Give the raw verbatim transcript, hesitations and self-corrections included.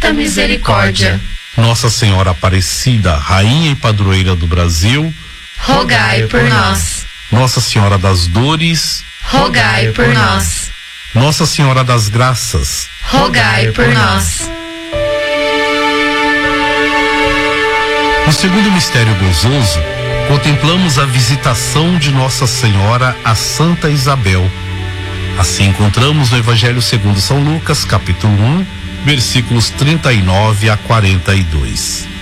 muita misericórdia. Nossa Senhora Aparecida, Rainha e Padroeira do Brasil, rogai por nós. Nossa Senhora das Dores, rogai por nós. Nossa Senhora das Graças, rogai por nós. No segundo mistério gozoso, contemplamos a visitação de Nossa Senhora a Santa Isabel. Assim encontramos no Evangelho segundo São Lucas, capítulo um, versículos trinta e nove a quarenta e dois.